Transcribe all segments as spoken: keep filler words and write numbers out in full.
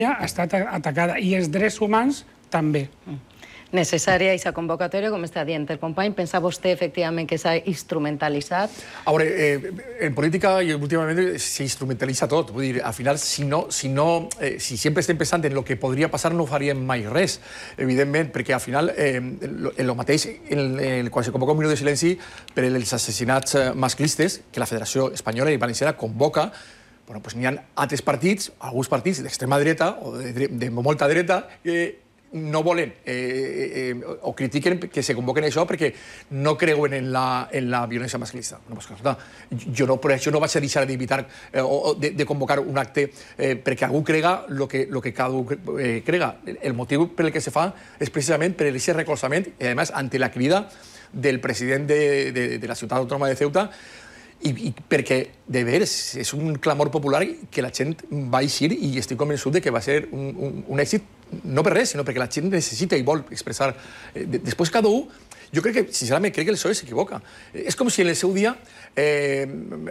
ha estat atacada i els drets humans també. Necessària aquesta convocatòria, com està dient el company. Pensa vostè, efectivament, que s'ha instrumentalitzat? A veure, eh, en política i últimament s'instrumentalitza tot. Vull dir, al final, si no, si no, eh, si sempre estem pensant en el que podria passar, no faríem mai res, evidentment, perquè al final, eh, el mateix, en, en, quan se convoca un minut de silenci per als assassinats masclistes, que la Federació Espanyola i Valenciana convoca, bueno, doncs n'hi ha altres partits, alguns partits d'extrema dreta o de, de molta dreta, que no volen eh, eh, o critiquen que se convoquen això perquè no creuen en la, en la violència masclista. No, pues, escolta, jo no, per això no vaig a deixar d'invitar eh, o de, de convocar un acte eh, perquè algú crega el que, lo que cada eh, crega. El motiu per el que se fa és precisament per aquest recolzament i, a més, ante la crida del president de, de, de la ciutat autònoma de Ceuta i, i perquè, de veres, és un clamor popular que la gent va eixir i estic convençut de que va ser un, un, un èxit no per res, sinó perquè la gent necessita i vol expressar. Després cada un, jo crec que, sincerament, crec que el P S O E s'equivoca. És com si en el seu dia eh,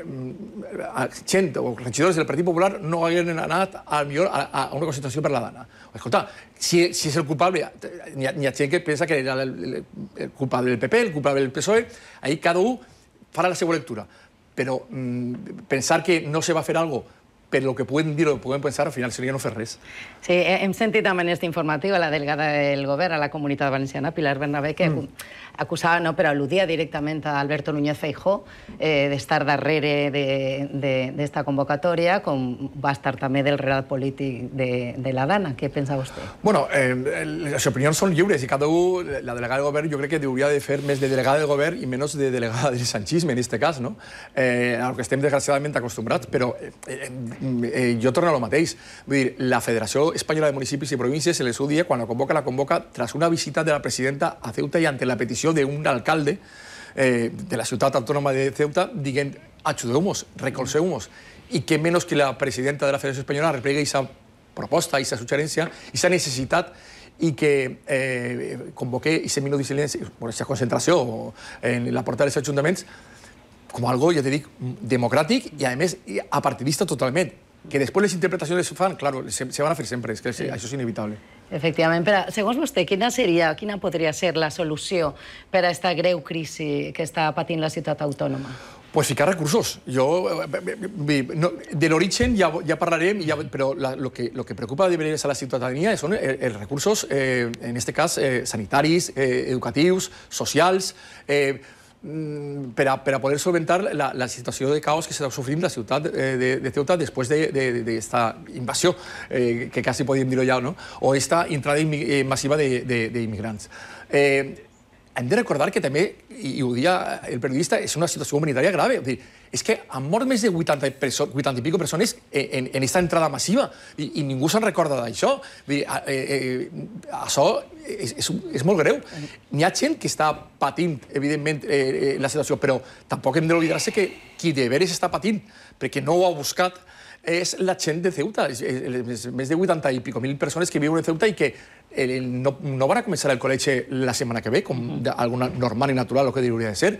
gent o regidors del Partit Popular no haguessin anat a, a una concentració per la dana. Escolta, si, si és el culpable, hi ha, hi ha gent que pensa que era el, el, el culpable del P P, el culpable del P S O E, ahí cada un farà la seva lectura. Però mm, pensar que no se va fer alguna cosa per lo que pueden dir o pueden pensar, al final seria no fer res. Sí, hem sentit també en este informatiu a la delegada del govern a la Comunitat Valenciana, Pilar Bernabé, que mm. acusava, no, però al·ludia directament a Alberto Núñez Feijóo eh, d'estar darrere d'esta convocatòria, com va estar també del relat polític de, de la Dana. Què pensa vostè? Bueno, eh, les opinions són lliures i cada un, la delegada del govern, jo crec que hauria de fer més de delegada del govern i menys de delegada del sanchisme, en aquest cas, no? Eh, al que estem desgraciadament acostumbrats, però eh, eh, Eh, jo torno a lo mateix. Vull dir, la Federació Espanyola de Municipis i Províncies, en el seu dia, quan la convoca, la convoca tras una visita de la presidenta a Ceuta i ante la petició d'un alcalde eh, de la ciutat autònoma de Ceuta dient, ajudeu-nos, recolzeu-nos. I que menys que la presidenta de la Federació Espanyola replegui aquesta proposta, aquesta suggerència, aquesta necessitat i que eh, convoque aquest minut de silenci, aquesta concentració en la porta dels ajuntaments, com algo, ja te dic, democràtic i, a més, apartidista totalment. Que després les interpretacions se fan, clar, se, se van a fer sempre, és que sí. Això és inevitable. Efectivament, però segons vostè, quina seria, quina podria ser la solució per a aquesta greu crisi que està patint la ciutat autònoma? Pues ficar recursos. Jo, no, de l'origen ja, ja parlarem, ja, però el que, lo que preocupa de veres a la ciutadania són els recursos, eh, en aquest cas, eh, sanitaris, eh, educatius, socials, eh, per a, per a poder solventar la, la situació de caos que s'està sofrint la ciutat de, de Ceuta després d'esta de, de, invasió, eh, que quasi podríem dir-ho ja, no? O aquesta entrada massiva d'immigrants. Eh, hem de recordar que també, i ho dia el periodista, és una situació humanitària grave. Dir, és que han mort més de vuitanta i pico persones en aquesta entrada massiva i, i ningú se'n recorda d'això. Eh, eh, això és, és, és molt greu. N'hi ha gent que està patint, evidentment, eh, la situació, però tampoc hem d'oblidar-se que qui de veres està patint, perquè no ho ha buscat, és la gent de Ceuta. Més de vuitanta i pico mil persones que viuen en Ceuta i que no, no van a començar el col·legi la setmana que ve, com alguna normal i natural, el que hauria de ser.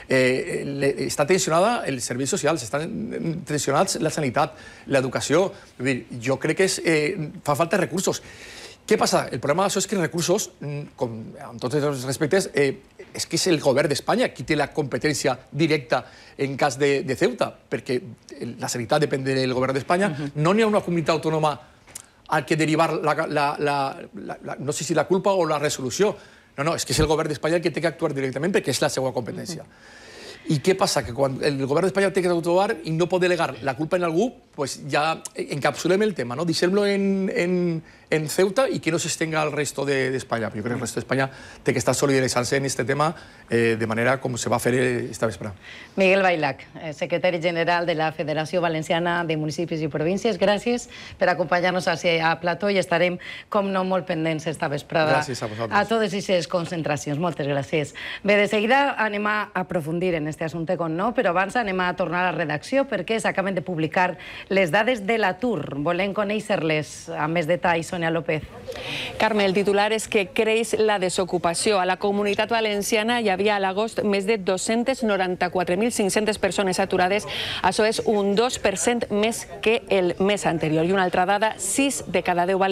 Eh, està tensionada els serveis socials, estan tensionats la sanitat, l'educació. Jo crec que és, eh, fa falta recursos. Què passa? El problema d'això és que els recursos, com amb tots els respectes, eh, és que és el govern d'Espanya qui té la competència directa en cas de, de Ceuta, perquè la sanitat depèn del govern d'Espanya. Uh-huh. No n'hi ha una comunitat autònoma al que derivar la, la, la, la, la, no sé si la culpa o la resolució. No, no, és que és el govern d'Espanya el que té que actuar directament perquè és la seva competència. Uh-huh. I què passa? Que quan el govern d'Espanya té que actuar i no pot delegar la culpa en algú, pues ja encapsulem el tema, no? Deixem-lo en, en, en Ceuta i que no s'estenga al resto d'Espanya. Jo crec que el resto d'Espanya té que estar solidaritzant-se en aquest tema eh, de manera com se va fer esta vespre. Miguel Bailac, secretari general de la Federació Valenciana de Municipis i Províncies, gràcies per acompanyar-nos a Plató i estarem, com no, molt pendents esta vesprada gràcies a vosaltres. A totes aquestes concentracions. Moltes gràcies. Bé, de seguida anem a aprofundir en aquest assumpte com no, però abans anem a tornar a la redacció perquè s'acaben de publicar les dades de l'atur. Volem conèixer-les amb més detall, Sònia López. Carme, el titular és que creix la desocupació. A la Comunitat Valenciana hi havia a l'agost més de dos-cents noranta-quatre mil cinc-centes persones aturades. Això és un dos per cent més que el mes anterior. I una altra dada, sis de cada deu valencians